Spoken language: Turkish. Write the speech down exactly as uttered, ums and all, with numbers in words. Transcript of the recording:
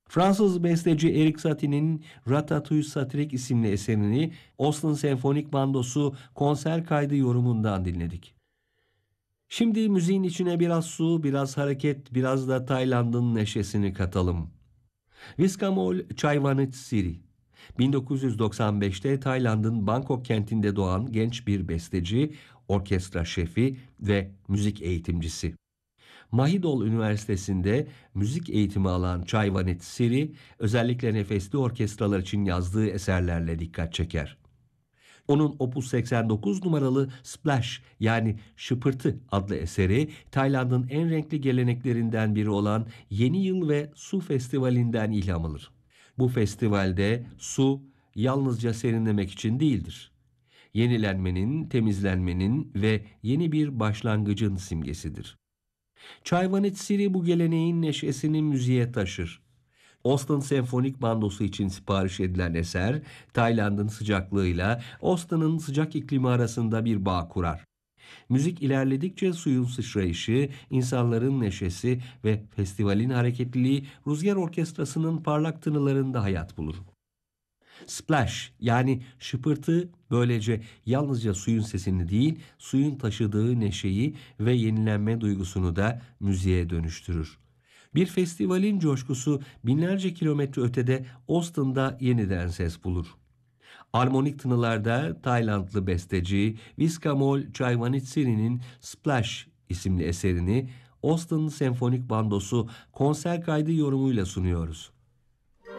Fransız besteci Erik Satie'nin Ratatouille Satiric isimli eserini Austin Senfonik Bandosu konser kaydı yorumundan dinledik. Şimdi müziğin içine biraz su, biraz hareket, biraz da Tayland'ın neşesini katalım. Viskamol Chaivanitsiri bin dokuz yüz doksan beşte Tayland'ın Bangkok kentinde doğan genç bir besteci, orkestra şefi ve müzik eğitimcisi. Mahidol Üniversitesi'nde müzik eğitimi alan Chaivanitsiri, özellikle nefesli orkestralar için yazdığı eserlerle dikkat çeker. Onun Opus seksen dokuz numaralı Splash yani Şıpırtı adlı eseri Tayland'ın en renkli geleneklerinden biri olan Yeni Yıl ve Su Festivali'nden ilham alır. Bu festivalde su yalnızca serinlemek için değildir. Yenilenmenin, temizlenmenin ve yeni bir başlangıcın simgesidir. Chaivanitsiri bu geleneğin neşesini müziğe taşır. Austin Senfonik Bandosu için sipariş edilen eser, Tayland'ın sıcaklığıyla Austin'ın sıcak iklimi arasında bir bağ kurar. Müzik ilerledikçe suyun sıçrayışı, insanların neşesi ve festivalin hareketliliği Rüzgar Orkestrası'nın parlak tınılarında hayat bulur. Splash yani şıpırtı böylece yalnızca suyun sesini değil, suyun taşıdığı neşeyi ve yenilenme duygusunu da müziğe dönüştürür. Bir festivalin coşkusu binlerce kilometre ötede Austin'da yeniden ses bulur. Armonik tınılarda Taylandlı besteci Viskamol Chaivanitsiri'nin Splash isimli eserini Austin Senfonik Bandosu konser kaydı yorumuyla sunuyoruz.